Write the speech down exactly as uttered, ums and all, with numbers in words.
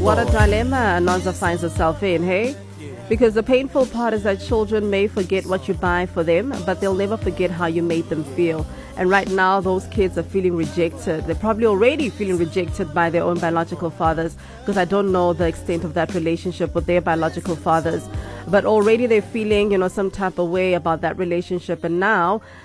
what a dilemma Nonza finds herself in, hey? Because the painful part is that children may forget what you buy for them, but they'll never forget how you made them feel. And right now, those kids are feeling rejected. They're probably already feeling rejected by their own biological fathers, because I don't know the extent of that relationship with their biological fathers. But already they're feeling, you know, some type of way about that relationship. And now